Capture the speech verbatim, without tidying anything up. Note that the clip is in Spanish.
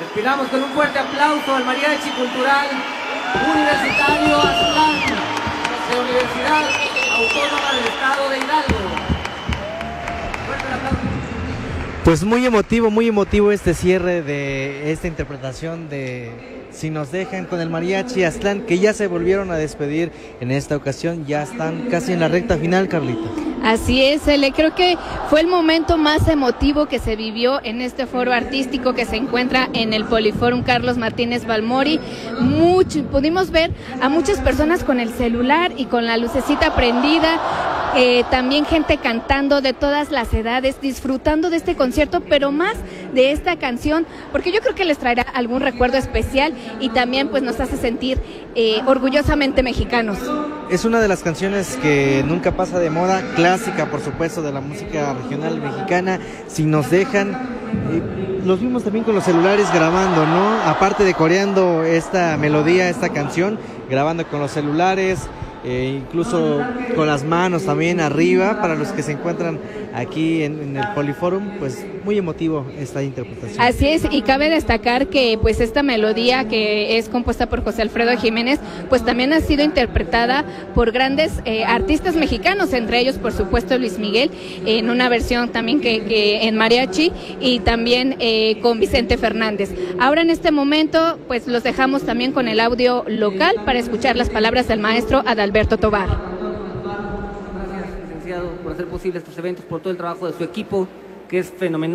Respiramos con un fuerte aplauso al Mariachi Cultural Universitario Aztlán de la Universidad Autónoma del Estado de Hidalgo. Fuerte el aplauso. Pues muy emotivo, muy emotivo este cierre de esta interpretación de Si nos dejan con el Mariachi Aztlán, que ya se volvieron a despedir en esta ocasión, ya están casi en la recta final, Carlita. Así es, Ele, creo que fue el momento más emotivo que se vivió en este foro artístico que se encuentra en el Poliforum Carlos Martínez Balmori. Mucho, pudimos ver a muchas personas con el celular y con la lucecita prendida, eh, también gente cantando de todas las edades, disfrutando de este concierto, pero más de esta canción, porque yo creo que les traerá algún recuerdo especial y también pues nos hace sentir eh, orgullosamente mexicanos. Es una de las canciones que nunca pasa de moda, clásica por supuesto de la música regional mexicana. Si nos dejan, eh, los vimos también con los celulares grabando, ¿no? Aparte de coreando esta melodía, esta canción, grabando con los celulares, eh, incluso con las manos también arriba, para los que se encuentran aquí en, en el Poliforum, pues muy emotivo esta interpretación. Así es, y cabe destacar que pues esta melodía que es compuesta por José Alfredo Jiménez, pues también ha sido interpretada por grandes eh, artistas mexicanos, entre ellos por supuesto Luis Miguel, en una versión también que, que en mariachi, y también eh, con Vicente Fernández. Ahora en este momento pues los dejamos también con el audio local para escuchar las palabras del maestro Adalberto Tobar. Gracias, licenciado, por hacer posible estos eventos, por todo el trabajo de su equipo, que es fenomenal.